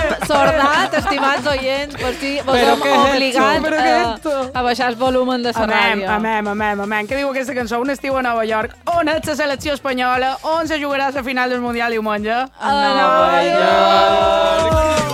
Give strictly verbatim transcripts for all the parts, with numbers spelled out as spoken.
sordat, estimats oients, per si vos hem obligat a, a baixar el volum de la ràdio. Amem, amem, amem. Què diu aquesta cançó? Un estiu a Nova York. On és la selecció espanyola? On se jugarà la final del Mundial diumenge? A Nova York.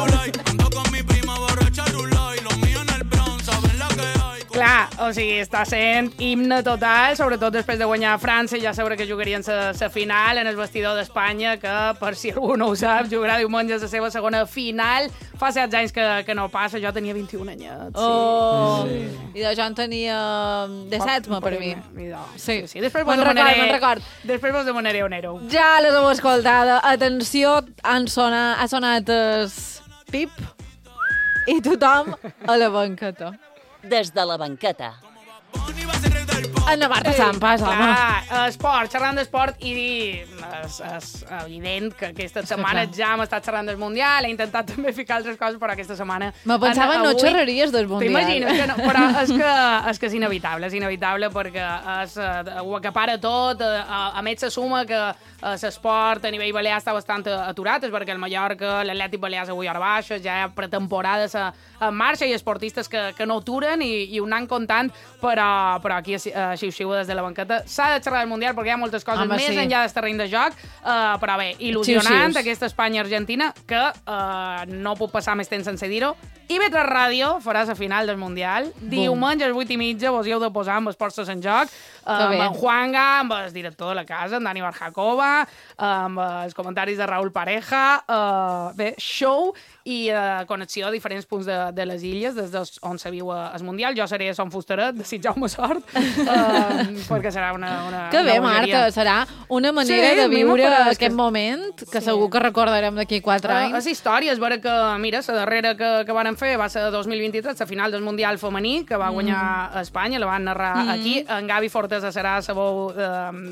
Clar, o sigui, està sent himne total, sobretot després de guanyar a França, ja sabrà que jugarien la final en el vestidor d'Espanya, que, per si algú no ho sap, jugarà diumenge la seva segona final. Fa set anys que, que no passa, jo tenia vint-i-un anyets. Sí. Oh, sí. I de jo en tenia disset, per mi. Sí, sí. Després me'n record, me'n record. Després vos demanaré on éreu. Ja les heu escoltada. Atenció, han sonat, ha sonat el pip i tothom a la banqueta. Des de la banqueta. Ana Marta Sampas, home. Clar, esport, xerrant d'esport, i és, és evident que aquesta setmana ja hem estat xerrant del Mundial, he intentat també ficar altres coses, però aquesta setmana... Me pensava en no xerraries del Mundial. T'imagines, que no, però és que, és que és inevitable, és inevitable perquè és, ho acapara tot, a, a més se suma que l'esport a nivell balear està bastant aturat, és perquè el Mallorca, l'Atlètic Balears avui a baixa, ja hi ha pretemporada en marxa i esportistes que, que no aturen i, i ho anem comptant, però, però aquí a Xiu-Xiu des de la banqueta s'ha de xerrar del Mundial perquè hi ha moltes coses Home, més sí. enllà del terreny de joc, uh, però bé, il·lusionant aquesta Espanya-Argentina que uh, no puc passar més temps sense dir-ho. I I B tres Ràdio farà la final del Mundial. Diumenge a les vuit i mitja vos hi heu de posar amb els postos en joc, amb en Juanga, amb el director de la casa, en Dani Barjacova, amb els comentaris de Raúl Pareja. Uh, bé, show i uh, connexió a diferents punts de, de les illes, des d'on se viu el Mundial. Jo seré a Son Fustaret, desitjau-me sort, uh, perquè serà una, una Que bé, una Marta, serà una manera sí, de viure aquest que... moment que sí. segur que recordarem d'aquí quatre uh, anys. És història, és vera que, mira, la darrera que, que varen fer va ser dos mil vint-i-tres, la final del Mundial femení, que va guanyar mm. a Espanya, la van narrar mm. aquí. En Gavi Fortesa serà la veu de,